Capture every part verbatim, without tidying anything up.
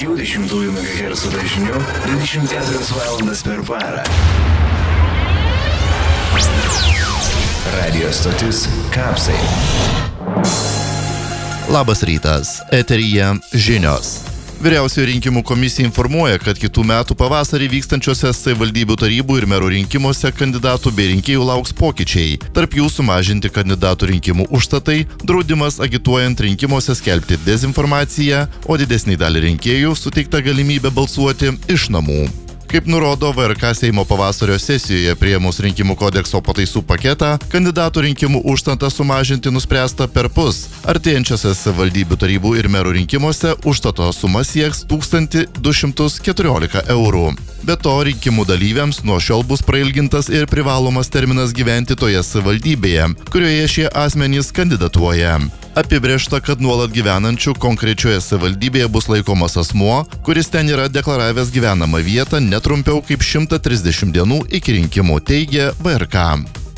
dviejų dešimtųjų megahercų dažniu dvidešimt keturias valandas per parą. Radio stotis Kapsai. Labas rytas, eteryje žinios. Vyriausioji rinkimų komisija informuoja, kad kitų metų pavasarį vykstančiuose savivaldybių tarybų ir merų rinkimuose kandidatų bei rinkėjų lauks pokyčiai. Tarp jų sumažinti kandidatų rinkimų užstatai, draudimas agituojant rinkimuose skelbti dezinformaciją, o didesnei dalį rinkėjų suteikta galimybė balsuoti iš namų. Kaip nurodo V R K Seimo pavasario sesijoje priėmus rinkimų kodekso pataisų paketą, kandidatų rinkimų užstatą sumažinti nuspręsta perpus. Artėjančiose savivaldybių tarybų ir merų rinkimuose užstato suma sieks tūkstantį du šimtus keturiolika eurų. Be to, rinkimų dalyviams nuo šiol bus prailgintas ir privalomas terminas gyventi toje savivaldybėje, kurioje šie asmenys kandidatuoja. Apibrėžta, kad nuolat gyvenančių konkrečioje savivaldybėje bus laikomas asmuo, kuris ten yra deklaravęs gyvenamą vietą ne trumpiau kaip šimtą trisdešimt dienų iki rinkimų, teigia V R K.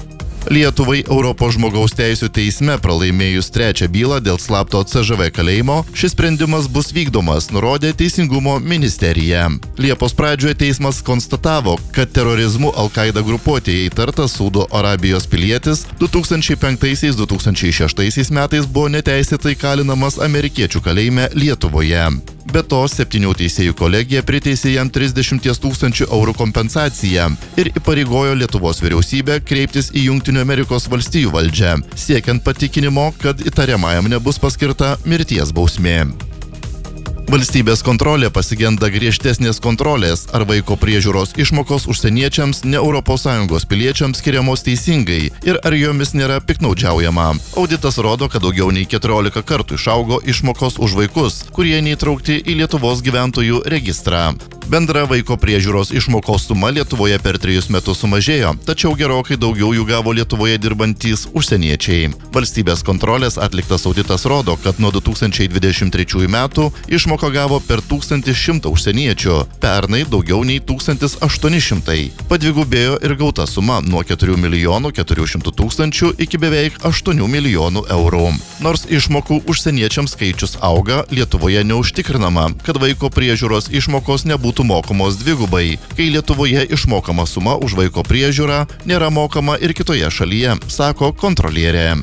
Lietuvai Europos žmogaus teisių teisme pralaimėjus trečią bylą dėl slapto C Ž V kalėjimo, šis sprendimas bus vykdomas, nurodė Teisingumo ministerija. Liepos pradžioje teismas konstatavo, kad terorizmu Al-Qaida grupuotėje įtartas Saudo Arabijos pilietis du tūkstančiai penktaisiais - du tūkstančiai šeštaisiais metais buvo neteisėtai kalinamas amerikiečių kalėjime Lietuvoje. Be to, septynių teisėjų kolegija priteisė jam trisdešimt tūkstančių eurų kompensaciją ir įpareigojo Lietuvos vyriausybę kreiptis į Jungtinių Amerikos valstijų valdžią, siekiant patikinimo, kad įtariamajam nebus paskirta mirties bausmė. Valstybės kontrolė pasigenda griežtesnės kontrolės, ar vaiko priežiūros išmokos užsieniečiams ne Europos Sąjungos piliečiams skiriamos teisingai ir ar jomis nėra piktnaudžiaujama. Auditas rodo, kad daugiau nei keturiolika kartų išaugo išmokos už vaikus, kurie neįtraukti į Lietuvos gyventojų registrą. Bendra vaiko priežiūros išmokos suma Lietuvoje per trejus metus sumažėjo, tačiau gerokai daugiau jų gavo Lietuvoje dirbantys užsieniečiai. Valstybės kontrolės atliktas auditas rodo, kad nuo du tūkstančiai dvidešimt trečiųjų metų išmoką gavo per tūkstantį šimtą užsieniečių, pernai daugiau nei tūkstantis aštuoni šimtai. Padvigubėjo ir gauta suma nuo keturių milijonų keturių šimtų tūkstančių iki beveik aštuonių milijonų eurų. Nors išmokų užsieniečiams skaičius auga, Lietuvoje neužtikrinama, kad vaiko priežiūros išmokos nebūtų mokamos dvigubai, kai Lietuvoje išmokama suma už vaiko priežiūrą nėra mokama ir kitoje šalyje, sako kontrolierė.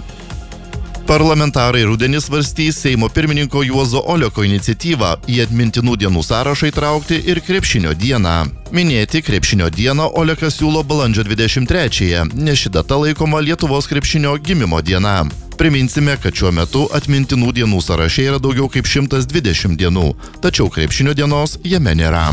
Parlamentarai rudenį svarstys Seimo pirmininko Juozo Oleko iniciatyvą į atmintinų dienų sąrašą įtraukti ir krepšinio dieną. Minėti krepšinio dieną Olekas siūlo balandžio dvidešimt trečiąją, nes ši data laikoma Lietuvos krepšinio gimimo diena. Priminsime, kad šiuo metu atmintinų dienų sąraše yra daugiau kaip šimtas dvidešimt dienų, tačiau krepšinio dienos jame nėra.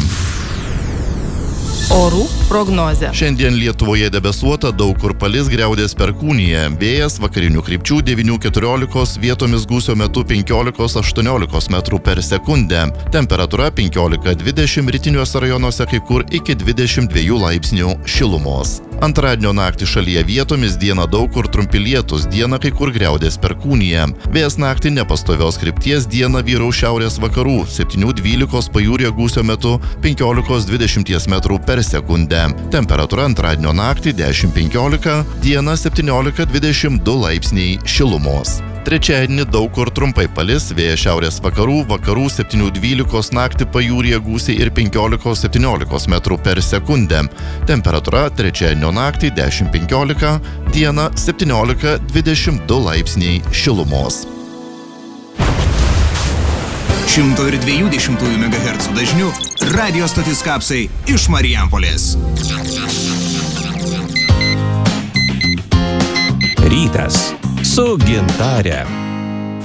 Orų prognozė. Šiandien Lietuvoje debesuota, daug kur palis, griaudės perkūnija. Vėjas vakarinių krypčių devynių keturiolikos, vietomis gūsio metu penkiolikos aštuoniolikos metrų per sekundę. Temperatūra penkiolika dvidešimt, rytiniuose rajonuose kai kur iki dvidešimt dviejų laipsnių šilumos. Antradienio naktį šalyje vietomis, dieną daug kur trumpi lietūs, dieną kai kur griaudės perkūnija. Vėjas naktį nepastovios krypties, dieną vyraus šiaurės vakarų, septynių dvylikos pajūrio gūsio metu penkiolikos dvidešimt metrų per sekundę. Temperatūra antradienio naktį dešimt penkiolika, dieną septyniolika dvidešimt du laipsniai šilumos. Trečiadienį daug kur trumpai palis, vėjas šiaurės vakarų, vakarų septynių dvylikos, naktį pajūryje gūsiai ir penkiolikos septyniolikos metrų per sekundę. Temperatūra trečiadienio naktį dešimt penkiolika, dieną septyniolika dvidešimt du laipsniai šilumos. šimto dviejų dešimtųjų megahercų dažniu radio stotis Kapsai iš Marijampolės. Rytas su Gintare.